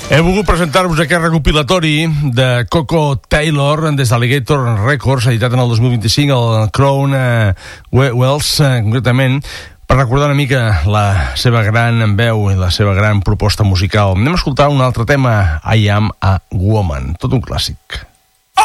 He volgut presentar-vos aquest recopilatori de Coco Taylor des d'Alligator Records, editat en el 2025 al Crown Wells, concretament, per recordar una mica la seva gran veu i la seva gran proposta musical. Anem a escoltar un altre tema, I Am a Woman, tot un clàssic.